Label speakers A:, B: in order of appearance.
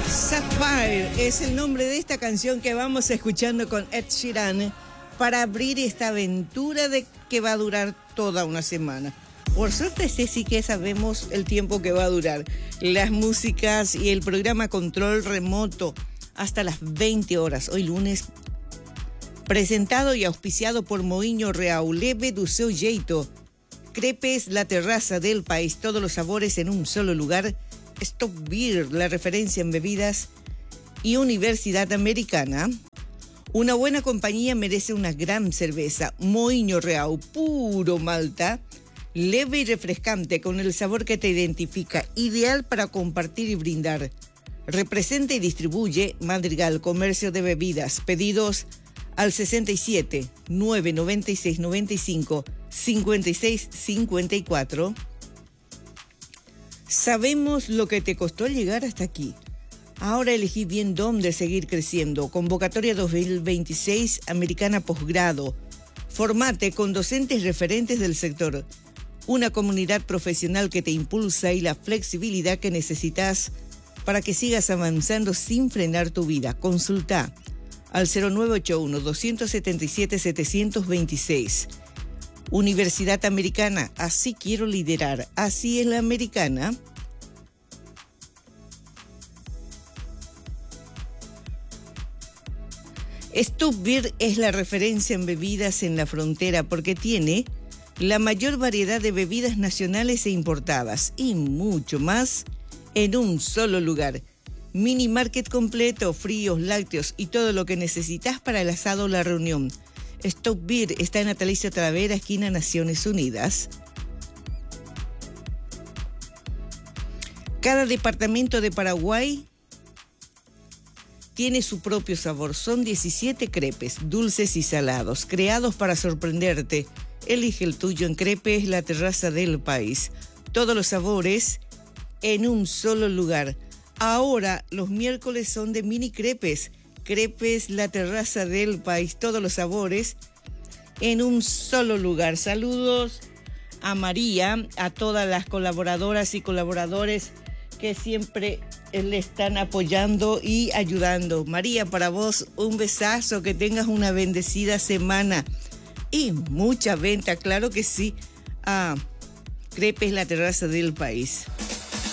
A: Sapphire es el nombre de esta canción que vamos escuchando con Ed Sheeran para abrir esta aventura de que va a durar toda una semana. Por suerte, sí que sabemos el tiempo que va a durar. Las músicas y el programa Control Remoto hasta las 20 horas, hoy lunes, presentado y auspiciado por Moinho Real, Leve do seu jeito. Crepes, la terraza del país, todos los sabores en un solo lugar. Stop Beer, la referencia en bebidas, y Universidad Americana. Una buena compañía merece una gran cerveza. Moinho Real, puro Malta, leve y refrescante con el sabor que te identifica, ideal para compartir y brindar. Representa y distribuye Madrigal, comercio de bebidas. Pedidos al 67 996 95 56 54. Sabemos lo que te costó llegar hasta aquí. Ahora elegí bien dónde seguir creciendo. Convocatoria 2026, Americana Posgrado. Formate con docentes referentes del sector. Una comunidad profesional que te impulsa y la flexibilidad que necesitas para que sigas avanzando sin frenar tu vida. Consulta al 0981-277-726. Universidad Americana, así quiero liderar, así es la americana. Stop Beer es la referencia en bebidas en la frontera porque tiene la mayor variedad de bebidas nacionales e importadas y mucho más en un solo lugar. Mini market completo, fríos, lácteos y todo lo que necesitas para el asado o la reunión. Stop Beer está en Natalicio Talavera, esquina Naciones Unidas. Cada departamento de Paraguay tiene su propio sabor. Son 17 crepes, dulces y salados, creados para sorprenderte. Elige el tuyo en Crepes, la terraza del país. Todos los sabores en un solo lugar. Ahora los miércoles son de mini crepes. Crepes, la terraza del país, todos los sabores en un solo lugar. Saludos a María, a todas las colaboradoras y colaboradores que siempre le están apoyando y ayudando. María, para vos un besazo, que tengas una bendecida semana y mucha venta, claro que sí, a Crepes, la terraza del país.